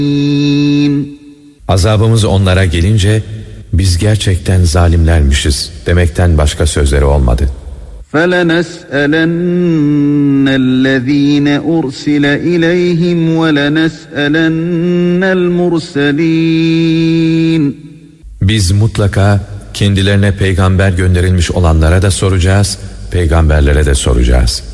Azabımız onlara gelince biz gerçekten zalimlermişiz demekten başka sözleri olmadı. فَلَنَسْأَلَنَّ الَّذ۪ينَ اُرْسِلَ اِلَيْهِمْ وَلَنَسْأَلَنَّ الْمُرْسَل۪ينَ Biz mutlaka kendilerine peygamber gönderilmiş olanlara da soracağız, peygamberlere de soracağız.